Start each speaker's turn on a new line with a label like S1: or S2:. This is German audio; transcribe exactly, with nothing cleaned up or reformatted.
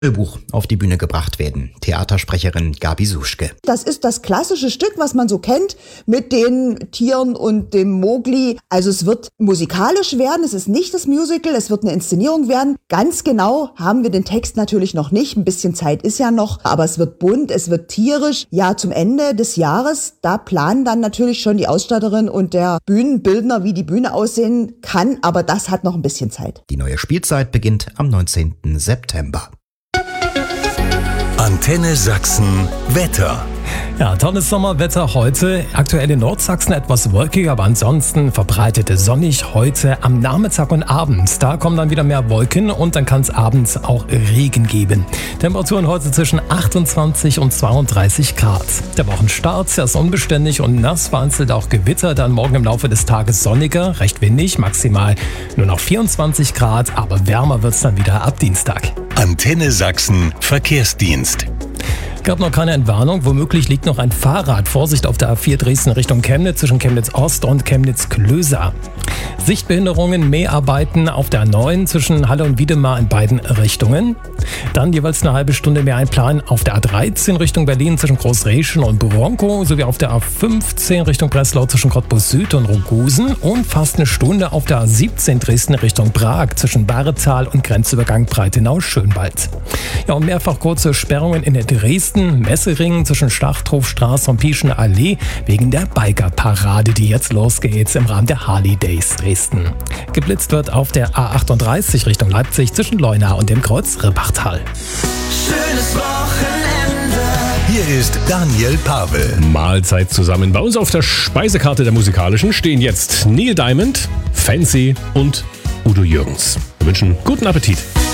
S1: Buch auf die Bühne gebracht werden. Theatersprecherin Gabi Suschke.
S2: Das ist das klassische Stück, was man so kennt, mit den Tieren und dem Mowgli. Also es wird musikalisch werden, es ist nicht das Musical, es wird eine Inszenierung werden. Ganz genau haben wir den Text natürlich noch nicht, ein bisschen Zeit ist ja noch, aber es wird bunt, es wird tierisch. Ja, zum Ende des Jahres, da planen dann natürlich schon die Ausstatterin und der Bühnenbildner, wie die Bühne aussehen kann, aber das hat noch ein bisschen Zeit.
S1: Die neue Spielzeit beginnt am neunzehnten September.
S3: Antenne Sachsen Wetter.
S4: Ja, tolles Sommerwetter heute. Aktuell in Nordsachsen etwas wolkig, aber ansonsten verbreitet sonnig heute am Nachmittag und abends. Da kommen dann wieder mehr Wolken und dann kann es abends auch Regen geben. Temperaturen heute zwischen achtundzwanzig und zweiunddreißig Grad. Der Wochenstart ist unbeständig und nass, vereinzelt auch Gewitter. Dann morgen im Laufe des Tages sonniger, recht windig, maximal nur noch vierundzwanzig Grad, aber wärmer wird es dann wieder ab Dienstag.
S3: Antenne Sachsen Verkehrsdienst.
S4: Gab noch keine Entwarnung, womöglich liegt noch ein Fahrrad. Vorsicht auf der A vier Dresden Richtung Chemnitz zwischen Chemnitz Ost und Chemnitz Klöser. Sichtbehinderungen, Mäharbeiten auf der A neun zwischen Halle und Wiedemar in beiden Richtungen. Dann jeweils eine halbe Stunde mehr einplanen auf der A dreizehn Richtung Berlin zwischen Großreschen und Bronkow sowie auf der A fünfzehn Richtung Breslau zwischen Cottbus Süd und Rogosen und fast eine Stunde auf der A siebzehn Dresden Richtung Prag zwischen Baretal und Grenzübergang Breitenau-Schönwald. Ja, und mehrfach kurze Sperrungen in der Dresden, Messering zwischen Schlachthofstraße und Pieschener Allee wegen der Biker-Parade, die jetzt losgeht im Rahmen der Harley Days Dresden. Geblitzt wird auf der A achtunddreißig Richtung Leipzig zwischen Leuna und dem Kreuz Rippachtal.
S5: Schönes Wochenende.
S3: Hier ist Daniel Pavel.
S6: Mahlzeit zusammen. Bei uns auf der Speisekarte der Musikalischen stehen jetzt Neil Diamond, Fancy und Udo Jürgens. Wir wünschen guten Appetit.